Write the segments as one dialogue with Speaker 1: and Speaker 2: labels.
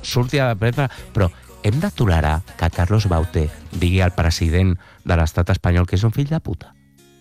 Speaker 1: surti a la premsa, però hem de tolerar que Carlos Baute digui al president de l'estat espanyol que és un fill de puta?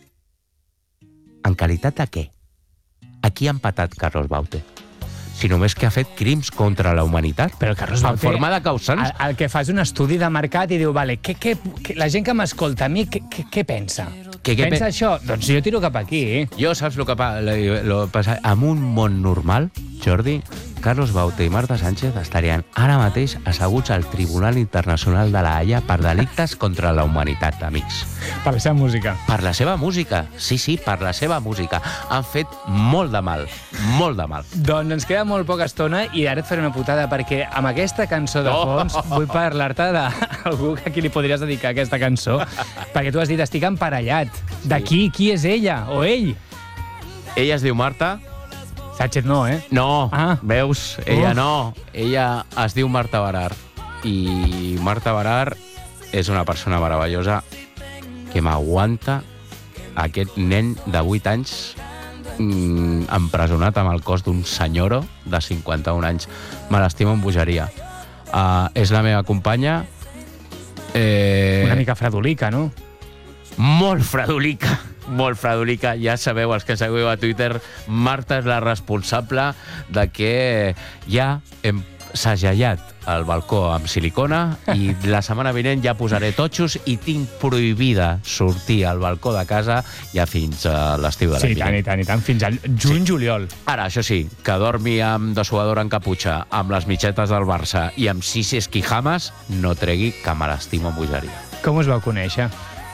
Speaker 1: En qualitat de què? A qui ha empatat Carlos Baute? Si només que ha fet crims contra la humanitat,
Speaker 2: però Carlos Baute,
Speaker 1: en forma de causants.
Speaker 2: El que fa és un estudi de mercat i diu, vale, la gent que m'escolta a mi, què pensa? Pensa això? Doncs jo tiro cap aquí.
Speaker 1: Jo saps el que passa? En un món normal, Jordi, Carlos Baute i Marta Sánchez estarien ara mateix asseguts al Tribunal Internacional de la Haia per delictes contra la humanitat, amics.
Speaker 2: Per la seva música.
Speaker 1: Per la seva música. Sí, per la seva música. Han fet molt de mal. Molt de mal.
Speaker 2: Doncs ens queda molt poca estona i ara et faré una putada perquè amb aquesta cançó de fons vull parlar-te d'algú a qui li podries dedicar aquesta cançó perquè tu has dit, estic emparellat. D'aquí, qui és ella o ell?
Speaker 1: Ella es diu Marta.
Speaker 2: Sánchez no, eh?
Speaker 1: No, veus? Ella no. Ella es diu Marta Barar. I Marta Barar és una persona meravellosa que m'aguanta aquest nen de 8 anys empresonat amb el cos d'un senyoro de 51 anys. Me l'estimo amb bogeria. És la meva companya.
Speaker 2: Una mica fredolica, no?
Speaker 1: Molt fredolica. Molt fredolica, ja sabeu, els que seguiu a Twitter, Marta és la responsable de que ja hem segellat el balcó amb silicona i la setmana vinent ja posaré totxos i tinc prohibida sortir al balcó de casa ja fins a l'estiu de l'any vinent.
Speaker 2: Sí, i tant, fins al juny-juliol.
Speaker 1: Ara, això sí, que dormi amb dessuador en caputxa, amb les mitgetes del Barça i amb 6 esquijames, no tregui que me l'estimo amb bogeria.
Speaker 2: Com us vau conèixer?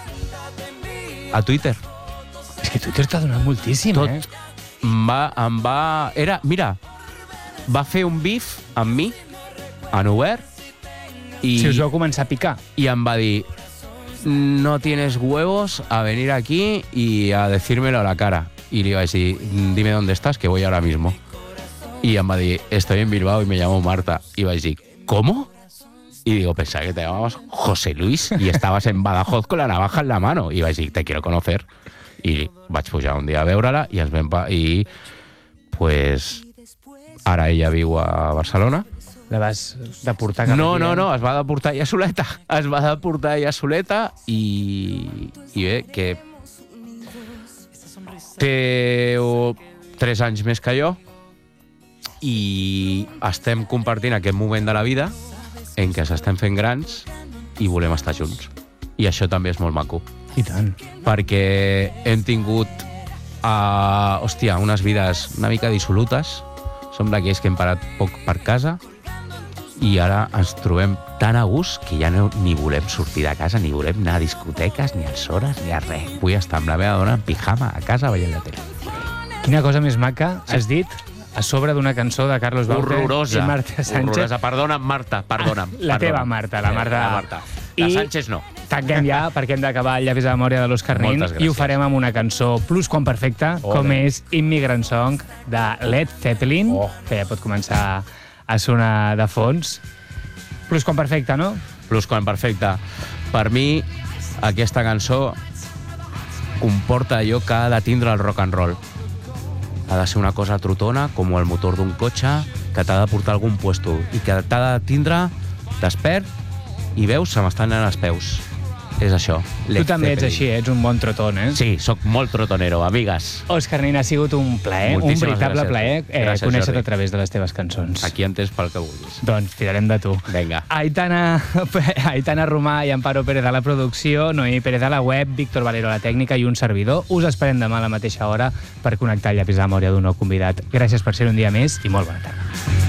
Speaker 1: A Twitter.
Speaker 2: És que Twitter t'ha donat moltíssim,
Speaker 1: Mira, va fer un bif amb mi, en obert, i...
Speaker 2: Si us vau començar a picar.
Speaker 1: I em va dir, no tienes huevos a venir aquí y a decírmelo a la cara. Y le iba a decir, dime dónde estás, que voy ahora mismo. Y em va dir, estoy en Bilbao y me llamo Marta. Y va a decir, ¿cómo? Y digo, pensaba que te llamabas José Luis y estabas en Badajoz con la navaja en la mano. Y va a decir, te quiero conocer. I vaig pujar un dia a veure-la i ens vam... I, pues, ara ella viu a Barcelona.
Speaker 2: La vas deportar cap aquí?
Speaker 1: No, es va deportar ella soleta. Es va deportar ella soleta i bé, que té 3 anys més que jo i estem compartint aquest moment de la vida en què s'estem fent grans i volem estar junts. I això també és molt maco.
Speaker 2: I tant.
Speaker 1: Perquè hem tingut unes vides una mica dissolutes. Som d'aquells que hem parat poc per casa i ara ens trobem tan a gust que ja ni volem sortir de casa, ni volem anar a discoteques, ni a hores, ni a res. Vull estar amb la meva dona en pijama a casa veient la tele.
Speaker 2: Quina cosa més maca has dit a sobre d'una cançó de Carlos Baute i Marta Sánchez.
Speaker 1: Horrorosa. Perdona'm, Marta, perdona'm.
Speaker 2: La teva Marta, la Marta.
Speaker 1: La Sánchez no.
Speaker 2: Tanquem ja, perquè hem d'acabar el llapis de memòria de l'Òscar Nin i ho farem amb una cançó plusquamperfecta, com és Immigrant Song de Led Zeppelin, que ja pot començar a sonar de fons. Plusquamperfecta, no?
Speaker 1: Plusquamperfecta. Per mi, aquesta cançó comporta allò que ha de tindre el rock and roll. Ha de ser una cosa trotona, com el motor d'un cotxe, que t'ha de portar a algun puesto i que t'ha de tindre despert i veus, se m'estan anant els peus. És això.
Speaker 2: Tu també ets així, ets un bon troton, eh?
Speaker 1: Sí, sóc molt trotonero, amigues.
Speaker 2: Òscar Nin, ha sigut un plaer, un veritable plaer conèixer-te a través de les teves cançons.
Speaker 1: Aquí en tens pel que vulguis.
Speaker 2: Doncs tirarem de tu.
Speaker 1: Vinga.
Speaker 2: Aitana Romà i Amparo Pérez a la producció, Noemi Pérez a la web, Víctor Valero a la tècnica i un servidor. Us esperem demà a la mateixa hora per connectar el llapis de memòria d'un nou convidat. Gràcies per ser un dia més i molt bona tarda.